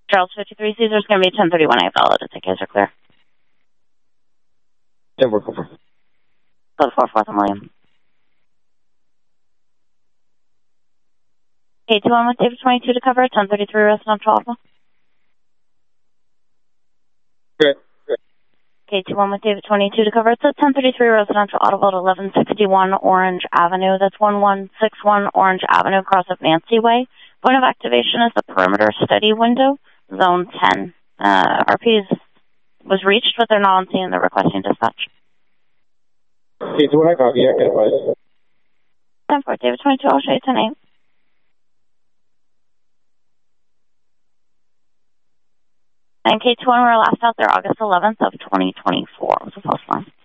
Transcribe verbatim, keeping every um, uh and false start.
Charles fifty-three Caesar is going to be ten thirty-one A valid. I think you guys are clear. Yeah, we're cool. Go four fourth and William. K two one with David twenty-two to cover, ten thirty-three residential Ottawa. Good. K two one with David twenty-two to cover, it's at ten thirty-three residential Ottawa at eleven sixty-one Orange Avenue. That's one one six one Orange Avenue, across of Nancy Way. Point of activation is the perimeter study window, zone ten. Uh, R P is, was reached, but they're not on scene. They're requesting dispatch. Okay, so what I copy, yeah, get advice. ten four, David twenty-two, I'll show you ten eight. And K two one, we were last out there August eleventh of twenty twenty-four was the false one.